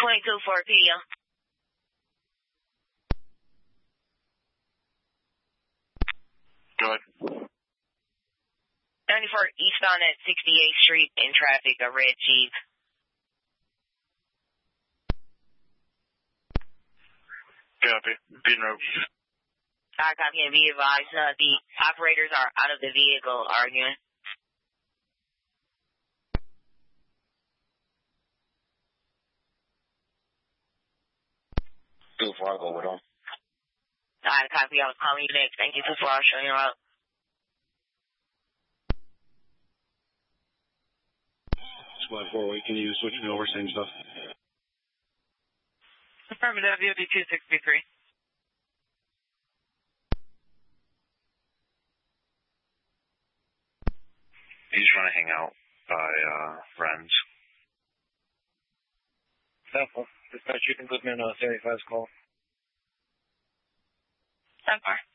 22-4 p.m. Go ahead. 94 eastbound at 68th Street in traffic, a red Jeep. Copy. Being road. I copy and be advised. The operators are out of the vehicle arguing. Too far, go with them. I copy. I was calling you next. Thank you for showing you out. Squad 4, can you switch me over, same stuff? Affirmative, VOD 263. He's trying to hang out by, friends. Sample. Dispatch, you can put me on 75's call. 10-4.